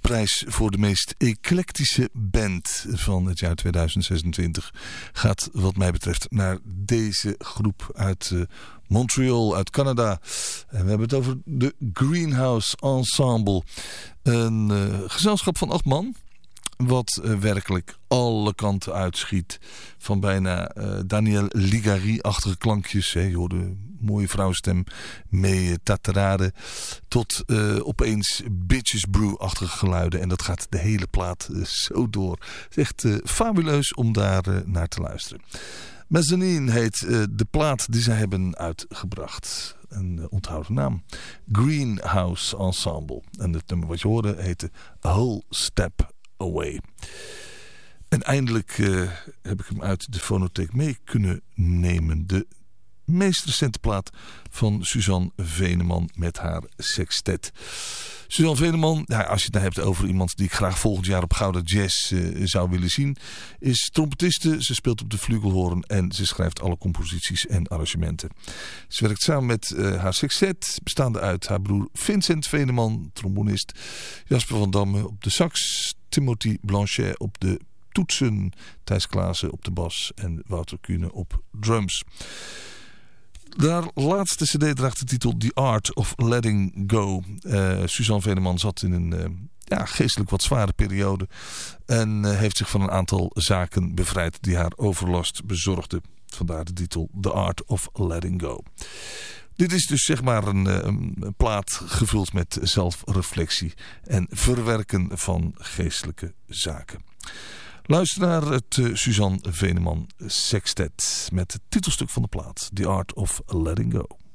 prijs voor de meest eclectische band van het jaar 2026 gaat wat mij betreft naar deze groep uit Montreal, uit Canada. En we hebben het over de Greenhouse Ensemble. Een gezelschap van 8 man. Wat werkelijk alle kanten uitschiet. Van bijna Daniel Ligari-achtige klankjes. Hè. Je hoorde een mooie vrouwenstem mee taterade. Tot opeens Bitches Brew-achtige geluiden. En dat gaat de hele plaat zo door. Het is echt fabuleus om daar naar te luisteren. Mezzanine heet de plaat die zij hebben uitgebracht. Een onthouden naam. Greenhouse Ensemble. En het nummer wat je hoorde heette A Whole Step Away. En eindelijk heb ik hem uit de fonotheek mee kunnen nemen. De meest recente plaat van Suzanne Veneman met haar sextet. Suzanne Veneman, ja, als je het nou hebt over iemand die ik graag volgend jaar op Gouden Jazz zou willen zien, is trompetiste. Ze speelt op de flugelhoorn en ze schrijft alle composities en arrangementen. Ze werkt samen met haar sextet, bestaande uit haar broer Vincent Veneman, trombonist, Jasper van Damme op de sax, Timothy Blanchet op de toetsen, Thijs Klaassen op de bas en Wouter Kuhne op drums. Haar laatste cd draagt de titel The Art of Letting Go. Suzanne Veneman zat in een geestelijk wat zware periode. En heeft zich van een aantal zaken bevrijd die haar overlast bezorgden. Vandaar de titel The Art of Letting Go. Dit is dus zeg maar een plaat gevuld met zelfreflectie en verwerken van geestelijke zaken. Luister naar het Suzanne Veneman Sextet met het titelstuk van de plaat The Art of Letting Go.